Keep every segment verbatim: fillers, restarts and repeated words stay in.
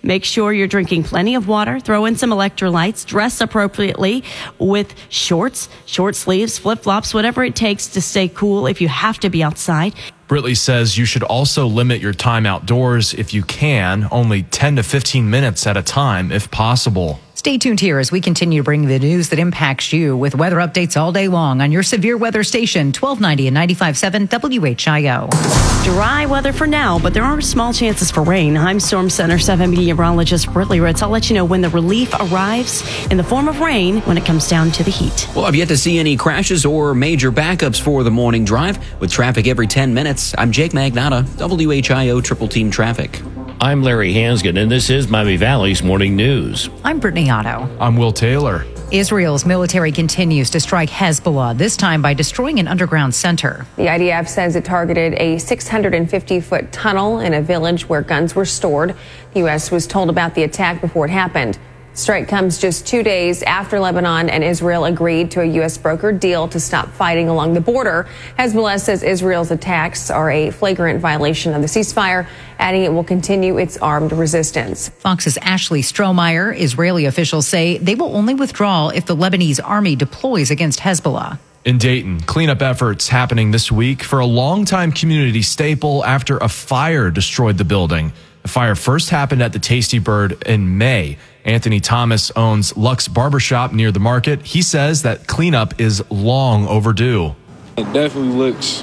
Make sure you're drinking plenty of water. Throw in some electrolytes. Dress appropriately with shorts, short sleeves, flip-flops, whatever it takes to stay cool if you have to be outside. Britley says you should also limit your time outdoors if you can, only ten to fifteen minutes at a time if possible. Stay tuned here as we continue to bring the news that impacts you with weather updates all day long on your severe weather station, twelve ninety and ninety-five point seven W H I O. Dry weather for now, but there are small chances for rain. I'm Storm Center seven meteorologist Britley Ritz. I'll let you know when the relief arrives in the form of rain when it comes down to the heat. Well, I've yet to see any crashes or major backups for the morning drive with traffic every ten minutes. I'm Jake Magnotta, W H I O Triple Team Traffic. I'm Larry Hansgen, and this is Miami Valley's Morning News. I'm Brittany Otto. I'm Will Taylor. Israel's military continues to strike Hezbollah, this time by destroying an underground center. The I D F says it targeted a six hundred fifty foot tunnel in a village where guns were stored. The U S was told about the attack before it happened. The strike comes just two days after Lebanon and Israel agreed to a U S brokered deal to stop fighting along the border. Hezbollah says Israel's attacks are a flagrant violation of the ceasefire, adding it will continue its armed resistance. Fox's Ashley Strohmeyer, Israeli officials say they will only withdraw if the Lebanese army deploys against Hezbollah. In Dayton, cleanup efforts happening this week for a longtime community staple after a fire destroyed the building. The fire first happened at the Tasty Bird in May. Anthony Thomas owns Lux Barbershop near the market. He says that cleanup is long overdue. It definitely looks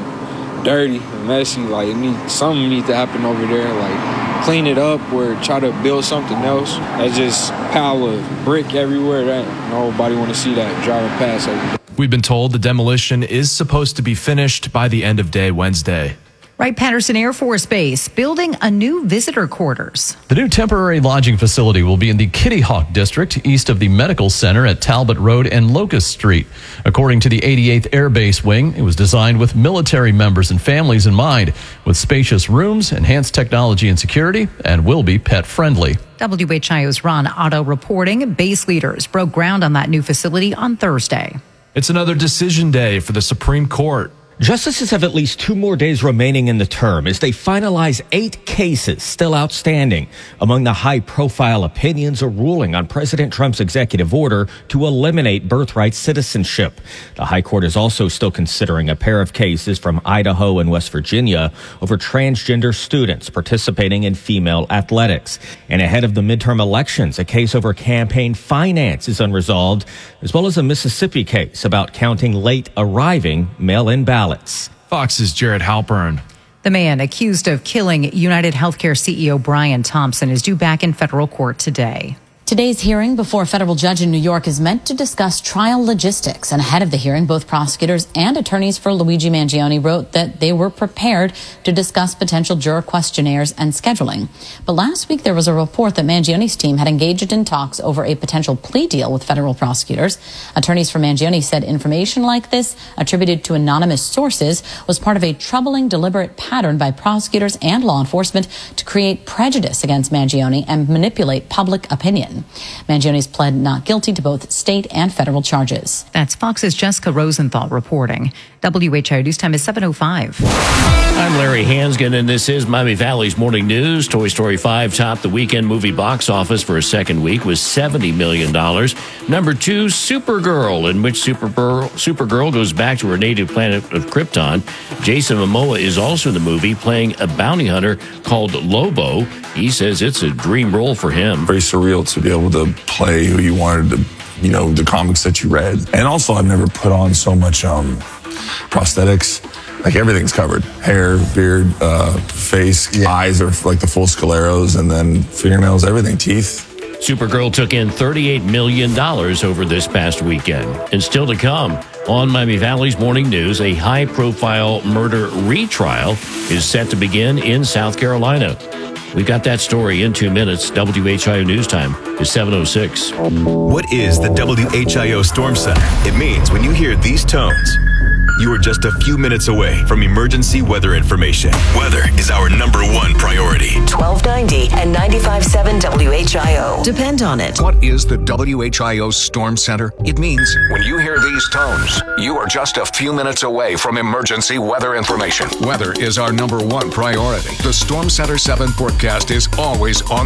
dirty and messy. Like, it need, something needs to happen over there. Like, clean it up or try to build something else. That's just pile of brick everywhere. That nobody want to see that driving past every day. We've been told the demolition is supposed to be finished by the end of day Wednesday. Wright-Patterson Air Force Base building a new visitor quarters. The new temporary lodging facility will be in the Kitty Hawk District, east of the Medical Center at Talbot Road and Locust Street. According to the eighty-eighth Air Base Wing, it was designed with military members and families in mind, with spacious rooms, enhanced technology and security, and will be pet-friendly. W H I O's Ron Otto reporting base leaders broke ground on that new facility on Thursday. It's another decision day for the Supreme Court. Justices have at least two more days remaining in the term as they finalize eight cases still outstanding. Among the high-profile opinions, a ruling on President Trump's executive order to eliminate birthright citizenship. The High Court is also still considering a pair of cases from Idaho and West Virginia over transgender students participating in female athletics. And ahead of the midterm elections, a case over campaign finance is unresolved, as well as a Mississippi case about counting late arriving mail-in ballots. Fox's Jared Halpern. The man accused of killing United Healthcare C E O Brian Thompson is due back in federal court today. Today's hearing before a federal judge in New York is meant to discuss trial logistics. And ahead of the hearing, both prosecutors and attorneys for Luigi Mangione wrote that they were prepared to discuss potential juror questionnaires and scheduling. But last week, there was a report that Mangione's team had engaged in talks over a potential plea deal with federal prosecutors. Attorneys for Mangione said information like this, attributed to anonymous sources, was part of a troubling, deliberate pattern by prosecutors and law enforcement to create prejudice against Mangione and manipulate public opinion. Mangione's pled not guilty to both state and federal charges. That's Fox's Jessica Rosenthal reporting. W H I O News Time is seven oh five. I'm Larry Hansgen, and this is Miami Valley's Morning News. Toy Story five topped the weekend movie box office for a second week with seventy million dollars. Number two, Supergirl, in which Supergirl, Supergirl goes back to her native planet of Krypton. Jason Momoa is also in the movie, playing a bounty hunter called Lobo. He says it's a dream role for him. Very surreal to be able to play who you wanted to, you know, the comics that you read. And also, I've never put on so much um, prosthetics. Like, everything's covered. Hair, beard, uh, face, yeah. Eyes are like the full scleros, and then fingernails, everything, teeth. Supergirl took in thirty-eight million dollars over this past weekend. And still to come, on Miami Valley's Morning News, a high-profile murder retrial is set to begin in South Carolina. We've got that story in two minutes. W H I O News Time is seven oh six. What is the W H I O Storm Center? It means when you hear these tones, you are just a few minutes away from emergency weather information. Weather is our number one priority. twelve ninety and ninety-five point seven W H I O. Depend on it. What is the W H I O Storm Center? It means when you hear these tones, you are just a few minutes away from emergency weather information. Weather is our number one priority. The Storm Center seven forecast is always on